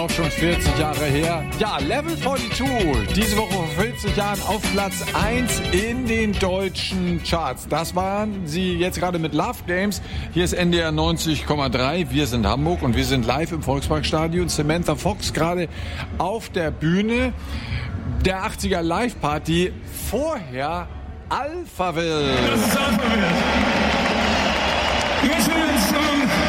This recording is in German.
Auch schon 40 Jahre her. Ja, Level 42. Diese Woche vor 40 Jahren auf Platz 1 in den deutschen Charts. Das waren sie jetzt gerade mit Love Games. Hier ist NDR 90,3. Wir sind Hamburg und wir sind live im Volksparkstadion. Samantha Fox gerade auf der Bühne der 80er Live-Party. Vorher Alphaville. Das ist Alphaville. Hier ist ein Song.